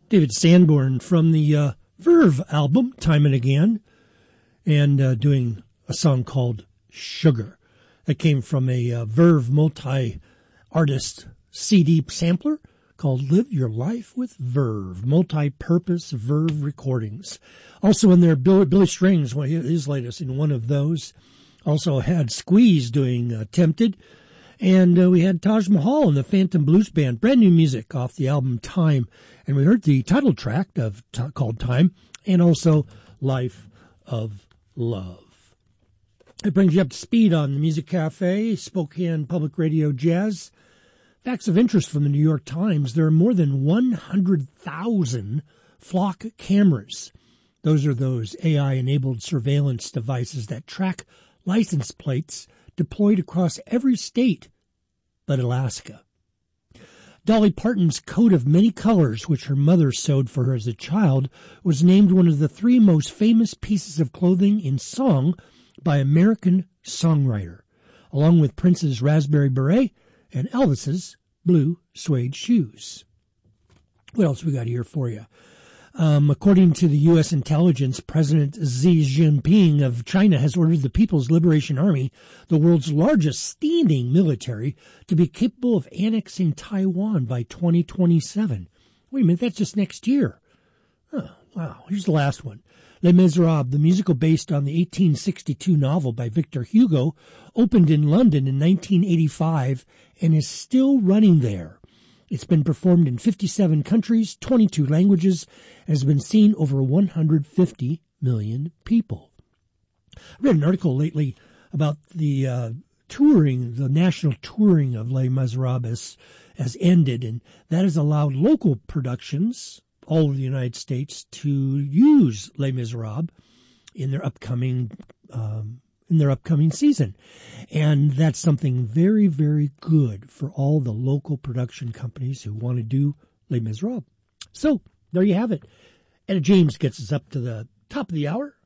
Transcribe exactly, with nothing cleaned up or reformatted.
David Sanborn from the uh, Verve album, Time and Again, and uh, doing a song called Sugar. That came from a uh, Verve multi-artist C D sampler called Live Your Life with Verve, multi-purpose Verve recordings. Also in there, Bill, Billy Strings, his latest in one of those. Also had Squeeze doing uh, Tempted. And uh, we had Taj Mahal and the Phantom Blues Band, brand new music off the album Time. And we heard the title track of t- called Time, and also Life of Love. It brings you up to speed on the Music Cafe, Spokane Public Radio Jazz. Facts of interest from the New York Times. There are more than one hundred thousand flock cameras. Those are those A I-enabled surveillance devices that track license plates deployed across every state but Alaska. Dolly Parton's coat of many colors, which her mother sewed for her as a child, was named one of the three most famous pieces of clothing in song by American songwriter, along with Prince's raspberry beret and Elvis's blue suede shoes. What else we got here for you? Um, according to the U S intelligence, President Xi Jinping of China has ordered the People's Liberation Army, the world's largest standing military, to be capable of annexing Taiwan by twenty twenty-seven. Wait a minute, that's just next year. Oh, wow. Here's the last one. Les Miserables, the musical based on the eighteen sixty-two novel by Victor Hugo, opened in London in nineteen eighty-five and is still running there. It's been performed in fifty-seven countries, twenty-two languages, and has been seen over one hundred fifty million people. I read an article lately about the uh, touring, the national touring of Les Miserables has ended, and that has allowed local productions all over the United States to use Les Miserables in their upcoming um, in their upcoming season. And that's something very, very good for all the local production companies who want to do Les Miserables. So, there you have it. Etta James gets us up to the top of the hour